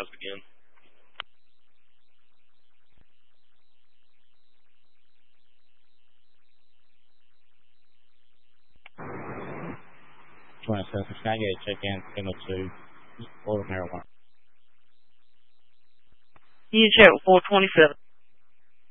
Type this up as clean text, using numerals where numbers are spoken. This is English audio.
guys again. Sky Gate, check in, signal 2, Florida marijuana. You check 427.